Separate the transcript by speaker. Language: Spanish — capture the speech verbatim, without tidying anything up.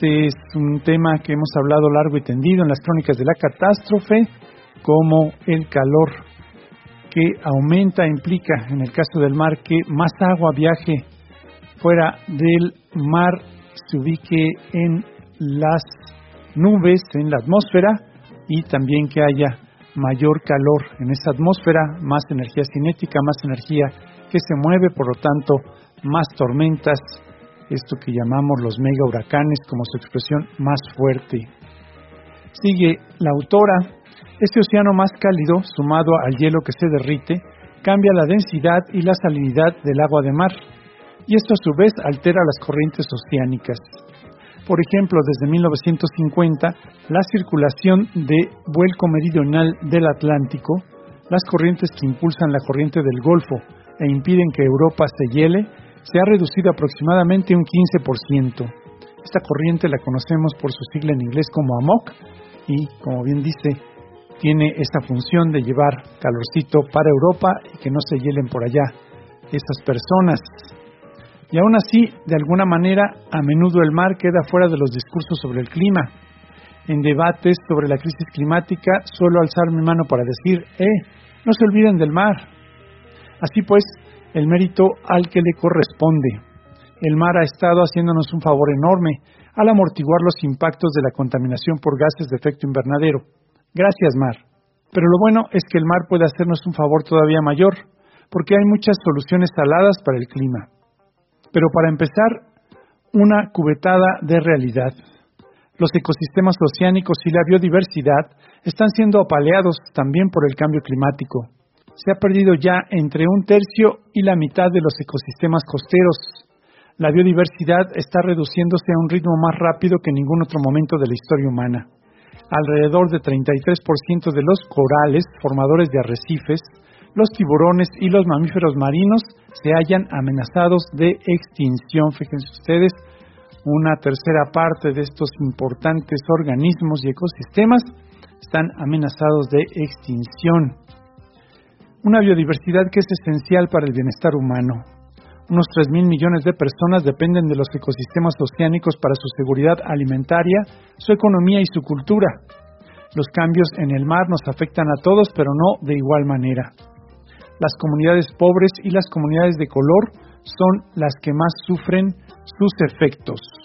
Speaker 1: Este es un tema que hemos hablado largo y tendido en las crónicas de la catástrofe, como el calor que aumenta implica, en el caso del mar, que más agua viaje fuera del mar, se ubique en las nubes, en la atmósfera, y también que haya mayor calor en esa atmósfera, más energía cinética, más energía que se mueve, por lo tanto, más tormentas, esto que llamamos los mega huracanes, como su expresión más fuerte. Sigue la autora: este océano más cálido, sumado al hielo que se derrite, cambia la densidad y la salinidad del agua de mar, y esto a su vez altera las corrientes oceánicas. Por ejemplo, desde mil novecientos cincuenta, la circulación de vuelco meridional del Atlántico, las corrientes que impulsan la corriente del Golfo e impiden que Europa se hiele, se ha reducido aproximadamente un quince por ciento. Esta corriente la conocemos por su sigla en inglés como A M O C y, como bien dice, tiene esta función de llevar calorcito para Europa y que no se hielen por allá esas personas. Y aún así, de alguna manera, a menudo el mar queda fuera de los discursos sobre el clima. En debates sobre la crisis climática, suelo alzar mi mano para decir, ¡eh, no se olviden del mar! Así pues, el mérito al que le corresponde. El mar ha estado haciéndonos un favor enorme al amortiguar los impactos de la contaminación por gases de efecto invernadero. Gracias, mar. Pero lo bueno es que el mar puede hacernos un favor todavía mayor, porque hay muchas soluciones saladas para el clima. Pero para empezar, una cubetada de realidad. Los ecosistemas oceánicos y la biodiversidad están siendo apaleados también por el cambio climático. Se ha perdido ya entre un tercio y la mitad de los ecosistemas costeros. La biodiversidad está reduciéndose a un ritmo más rápido que en ningún otro momento de la historia humana. Alrededor de treinta y tres por ciento de los corales, formadores de arrecifes, los tiburones y los mamíferos marinos se hallan amenazados de extinción. Fíjense ustedes, una tercera parte de estos importantes organismos y ecosistemas están amenazados de extinción. Una biodiversidad que es esencial para el bienestar humano. Unos tres mil millones de personas dependen de los ecosistemas oceánicos para su seguridad alimentaria, su economía y su cultura. Los cambios en el mar nos afectan a todos, pero no de igual manera. Las comunidades pobres y las comunidades de color son las que más sufren sus efectos.